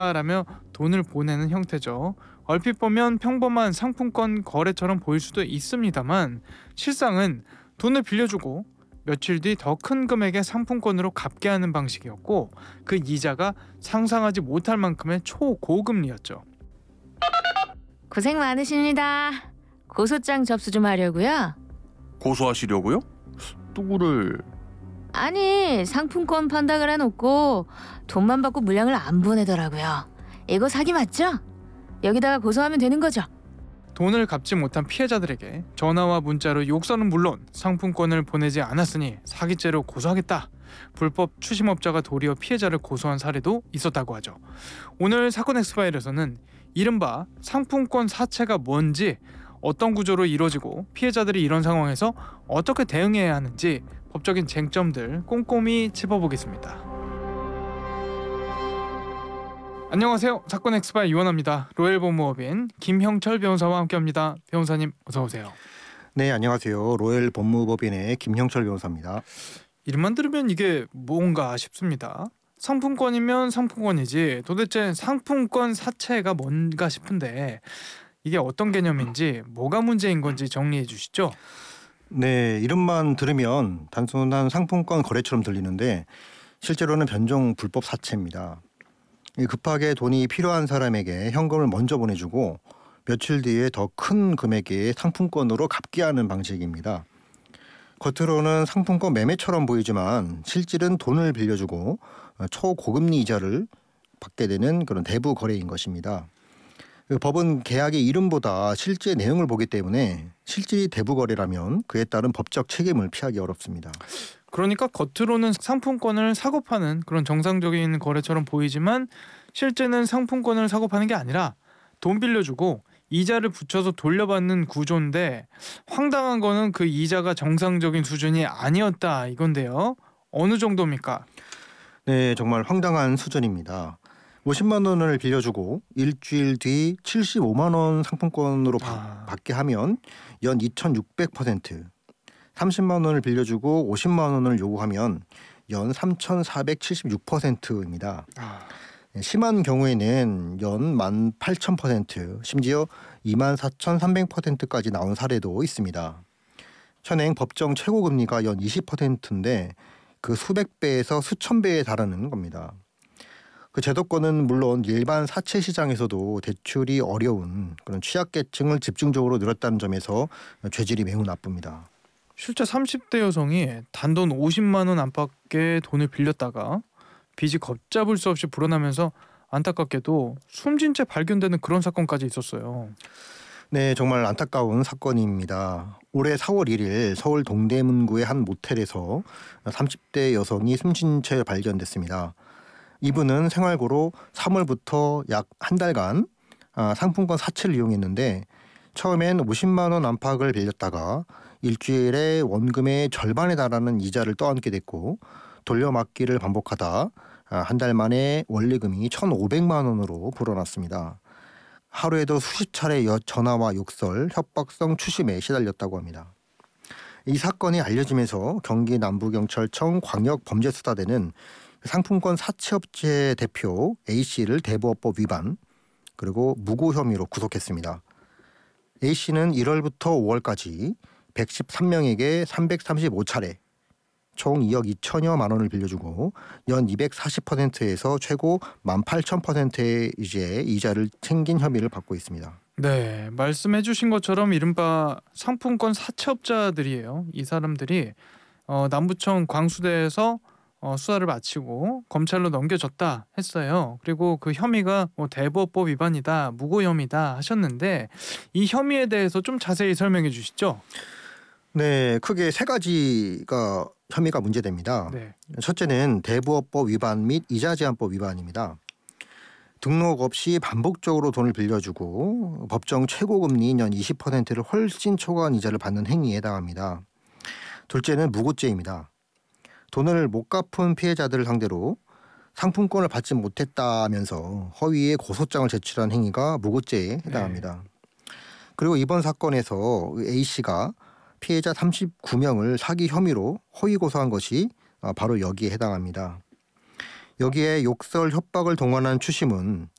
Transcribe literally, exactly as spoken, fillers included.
라며 돈을 보내는 형태죠. 얼핏 보면 평범한 상품권 거래처럼 보일 수도 있습니다만 실상은 돈을 빌려주고 며칠 뒤 더 큰 금액의 상품권으로 갚게 하는 방식이었고, 그 이자가 상상하지 못할 만큼의 초고금리였죠. 고생 많으십니다. 고소장 접수 좀 하려고요. 고소하시려고요? 누구를? 아니, 상품권 판다 그래 놓고 돈만 받고 물량을 안 보내더라고요. 이거 사기 맞죠? 여기다가 고소하면 되는 거죠? 돈을 갚지 못한 피해자들에게 전화와 문자로 욕설은 물론 상품권을 보내지 않았으니 사기죄로 고소하겠다. 불법 추심업자가 도리어 피해자를 고소한 사례도 있었다고 하죠. 오늘 사건 엑스파일에서는 이른바 상품권 사채가 뭔지, 어떤 구조로 이루어지고 피해자들이 이런 상황에서 어떻게 대응해야 하는지 법적인 쟁점들 꼼꼼히 짚어보겠습니다. 안녕하세요. 사건 엑스파일 이원합니다. 로엘법무법인 김형철 변호사와 함께합니다. 변호사님 어서 오세요. 네, 안녕하세요. 로엘 법무법인의 김형철 변호사입니다. 이름만 들으면 이게 뭔가 싶습니다. 상품권이면 상품권이지 도대체 상품권 사채가 뭔가 싶은데 이게 어떤 개념인지, 뭐가 문제인 건지 정리해 주시죠. 네, 이름만 들으면 단순한 상품권 거래처럼 들리는데 실제로는 변종 불법 사채입니다. 급하게 돈이 필요한 사람에게 현금을 먼저 보내주고 며칠 뒤에 더 큰 금액의 상품권으로 갚게 하는 방식입니다. 겉으로는 상품권 매매처럼 보이지만 실질은 돈을 빌려주고 초고금리 이자를 받게 되는 그런 대부 거래인 것입니다. 법은 계약의 이름보다 실제 내용을 보기 때문에 실질이 대부 거래라면 그에 따른 법적 책임을 피하기 어렵습니다. 그러니까 겉으로는 상품권을 사고 파는 그런 정상적인 거래처럼 보이지만 실제는 상품권을 사고 파는 게 아니라 돈 빌려주고 이자를 붙여서 돌려받는 구조인데, 황당한 거는 그 이자가 정상적인 수준이 아니었다 이건데요. 어느 정도입니까? 네, 정말 황당한 수준입니다. 오십만 원을 빌려주고 일주일 뒤 칠십오만 원 상품권으로 아... 받게 하면 연 이천육백 퍼센트, 삼십만 원을 빌려주고 오십만 원을 요구하면 연 삼천사백칠십육 퍼센트입니다. 아... 심한 경우에는 연 만 팔천 퍼센트, 심지어 이만 사천삼백 퍼센트까지 나온 사례도 있습니다. 현행 법정 최고금리가 연 이십 퍼센트인데 그 수백 배에서 수천 배에 달하는 겁니다. 그 제도권은 물론 일반 사채 시장에서도 대출이 어려운 그런 취약계층을 집중적으로 늘었다는 점에서 죄질이 매우 나쁩니다. 실제 삼십 대 여성이 단돈 오십만 원 안팎의 돈을 빌렸다가 빚이 걷잡을 수 없이 불어나면서 안타깝게도 숨진 채 발견되는 그런 사건까지 있었어요. 네, 정말 안타까운 사건입니다. 올해 사월 일일 서울 동대문구의 한 모텔에서 삼십 대 여성이 숨진 채 발견됐습니다. 이분은 생활고로 삼월부터 약 한 달간 상품권 사채를 이용했는데 처음엔 오십만 원 안팎을 빌렸다가 일주일에 원금의 절반에 달하는 이자를 떠안게 됐고, 돌려막기를 반복하다 한 달 만에 원리금이 천오백만 원으로 불어났습니다. 하루에도 수십 차례 전화와 욕설, 협박성 추심에 시달렸다고 합니다. 이 사건이 알려지면서 경기 남부경찰청 광역범죄수사대는 상품권 사채업체 대표 A씨를 대부업법 위반 그리고 무고 혐의로 구속했습니다. A씨는 일월부터 오월까지 백십삼 명에게 삼백삼십오 차례 총 이억 이천여만 원을 빌려주고 연 이백사십 퍼센트에서 최고 만 팔천 퍼센트의 이제 이자를 챙긴 혐의를 받고 있습니다. 네, 말씀해 주신 것처럼 이른바 상품권 사채업자들이에요. 이 사람들이 어, 남부청 광수대에서 어, 수사를 마치고 검찰로 넘겨졌다 했어요. 그리고 그 혐의가 뭐 대부업법 위반이다, 무고 혐의다 하셨는데 이 혐의에 대해서 좀 자세히 설명해 주시죠. 네, 크게 세 가지가 혐의가 문제됩니다. 네. 첫째는 대부업법 위반 및 이자제한법 위반입니다. 등록 없이 반복적으로 돈을 빌려주고 법정 최고금리인 연 이십 퍼센트를 훨씬 초과한 이자를 받는 행위에 해당합니다. 둘째는 무고죄입니다. 돈을 못 갚은 피해자들을 상대로 상품권을 받지 못했다면서 허위의 고소장을 제출한 행위가 무고죄에 해당합니다. 네. 그리고 이번 사건에서 A씨가 피해자 삼십구 명을 사기 혐의로 허위 고소한 것이 바로 여기에 해당합니다. 여기에 욕설 협박을 동원한 추심은